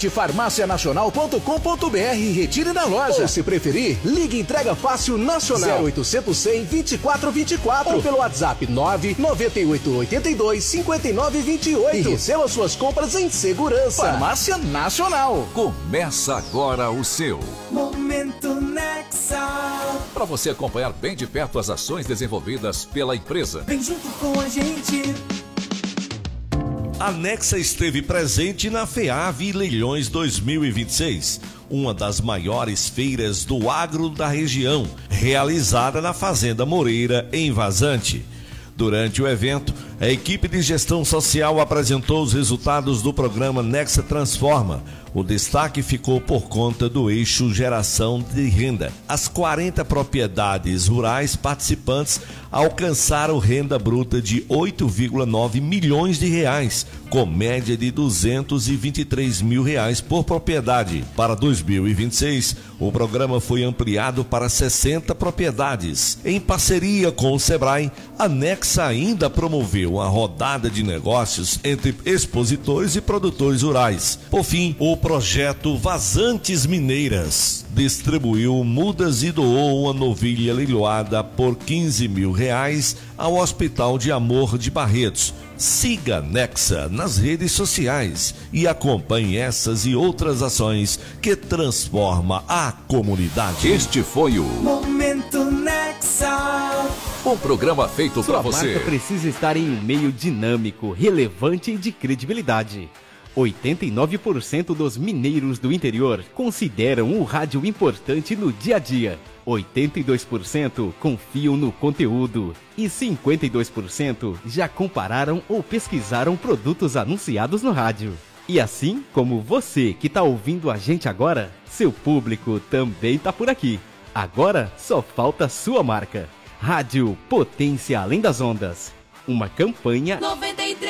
site farmacianacional.com.br e retire na loja. Ou se preferir, ligue Entrega Fácil Nacional 0800 100 2424 ou pelo WhatsApp 998825928 e receba suas compras em segurança. Farmácia Nacional. Começa agora o seu Momento Nexa. Para você acompanhar bem de perto as ações desenvolvidas pela empresa. Vem junto com a gente. A Nexa esteve presente na FEAV Leilões 2026, uma das maiores feiras do agro da região, realizada na Fazenda Moreira, em Vazante. Durante o evento, a equipe de gestão social apresentou os resultados do programa Nexa Transforma. O destaque ficou por conta do eixo geração de renda. As 40 propriedades rurais participantes alcançaram renda bruta de 8,9 milhões de reais, com média de 223 mil reais por propriedade. Para 2026, o programa foi ampliado para 60 propriedades. Em parceria com o Sebrae, a Nexa ainda promoveu uma rodada de negócios entre expositores e produtores rurais. Por fim, o projeto Vazantes Mineiras distribuiu mudas e doou uma novilha leiloada por 15 mil reais ao Hospital de Amor de Barretos. Siga Nexa nas redes sociais e acompanhe essas e outras ações que transformam a comunidade. Este foi o Momento Nexa. Um programa feito para você. Sua marca precisa estar em um meio dinâmico, relevante e de credibilidade. 89% dos mineiros do interior consideram o rádio importante no dia a dia. 82% confiam no conteúdo e 52% já compararam ou pesquisaram produtos anunciados no rádio. E assim como você que está ouvindo a gente agora, seu público também está por aqui. Agora só falta sua marca. Rádio Potência Além das Ondas. Uma campanha